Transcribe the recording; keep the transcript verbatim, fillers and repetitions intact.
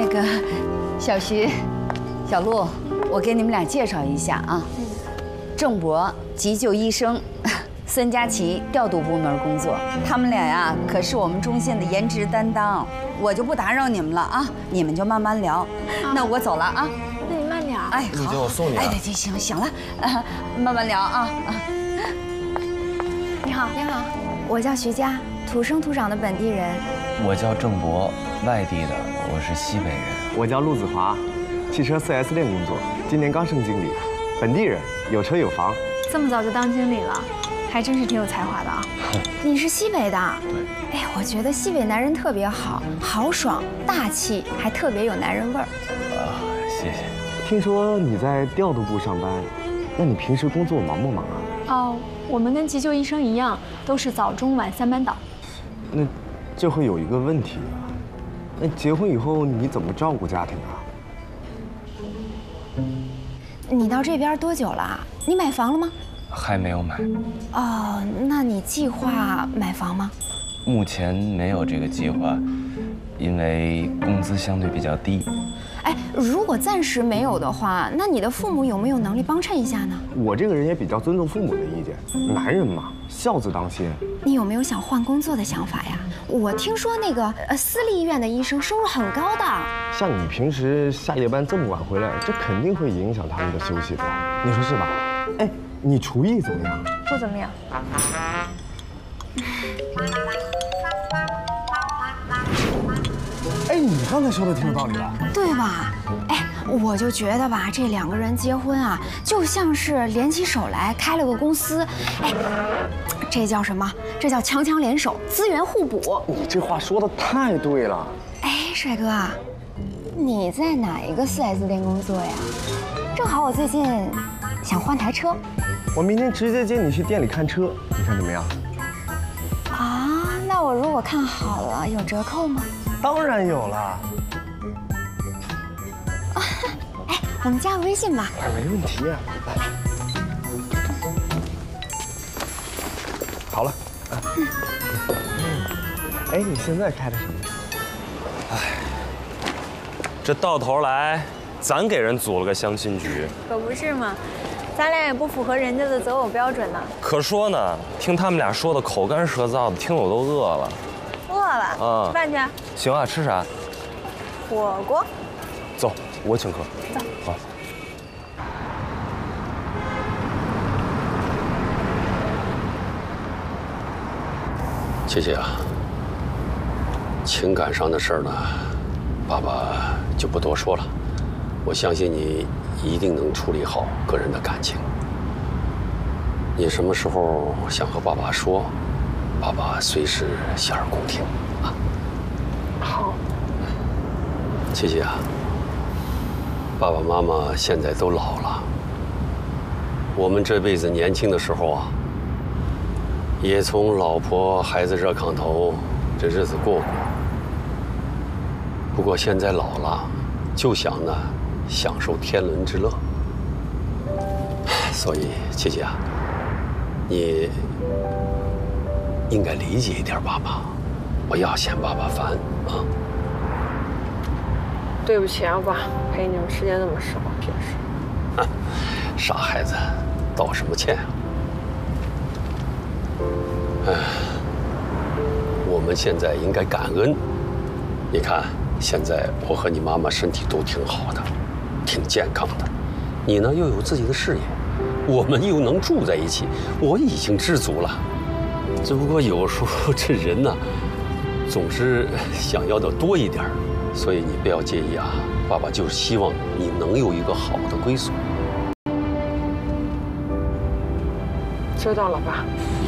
那个，小徐、小陆，我给你们俩介绍一下啊。嗯。郑博，急救医生。 孙佳琪调度部门工作，他们俩呀可是我们中心的颜值担当，我就不打扰你们了啊，你们就慢慢聊。那我走了啊， 那你慢点。 哎， 陆姐，我送你。 哎，行行行了，啊，慢慢聊啊啊。 你好，你好，我叫徐佳，土生土长的本地人。 我叫郑博，外地的，我是西北人。 我叫陆子华，汽车 四 S 店工作，今年刚升经理，本地人，有车有房。 这么早就当经理了？ 还真是挺有才华的啊！你是西北的， 对。 哎，我觉得西北男人特别好，豪爽、大气，还特别有男人味儿。 啊，谢谢。 听说你在调度部上班，那你平时工作忙不忙啊？ 哦，我们跟急救医生一样，都是早中晚三班倒。 那这会有一个问题啊，那结婚以后你怎么照顾家庭啊？ 你到这边多久了？你买房了吗？ 还没有买。 哦，那你计划买房吗？ 目前没有这个计划，因为工资相对比较低。 哎，如果暂时没有的话，那你的父母有没有能力帮衬一下呢？ 我这个人也比较尊重父母的意见，男人嘛，孝子当先。 你有没有想换工作的想法呀？我听说那个呃私立医院的医生收入很高的。 像你平时下夜班这么晚回来，这肯定会影响他们的休息的，你说是吧？哎。 你厨艺怎么样？ 不怎么样。 哎，你刚才说的挺有道理的， 对吧？哎，我就觉得吧，这两个人结婚啊，就像是联起手来开了个公司。哎，这叫什么？这叫强强联手，资源互补。 你这话说的太对了。 哎，帅哥啊，你在哪一个 四 S 店工作呀？正好我最近想换台车。 我明天直接接你去店里看车，你看怎么样？ 啊，那我如果看好了，有折扣吗？ 当然有了。 哎，我们加个微信吧。 哎，没问题啊。好了。嗯。哎，你现在开的什么？ 哎，这到头来，咱给人组了个相亲局。 可不是嘛。 咱俩也不符合人家的择偶标准呢。 可说呢，听他们俩说的口干舌燥的，听我都饿了。 饿了？啊，吃饭去。 行啊，吃啥？ 火锅。 走，我请客。 走。 好。 琪琪啊，情感上的事儿呢，爸爸就不多说了。我相信你。 一定能处理好个人的感情。你什么时候想和爸爸说，爸爸随时洗耳恭听啊。 好。 琪琪啊，爸爸妈妈现在都老了，我们这辈子年轻的时候啊，也从老婆孩子热炕头这日子过过。不过现在老了，就想呢。 享受天伦之乐，所以琪琪啊，你应该理解一点爸爸，不要嫌爸爸烦啊。 对不起啊，爸，陪你们时间那么少，平时。 傻孩子，道什么歉啊？哎，我们现在应该感恩。你看，现在我和你妈妈身体都挺好的。 挺健康的，你呢又有自己的事业，我们又能住在一起，我已经知足了。只不过有时候这人呢，总是想要的多一点，所以你不要介意啊。爸爸就是希望你能有一个好的归宿。 知道了，爸。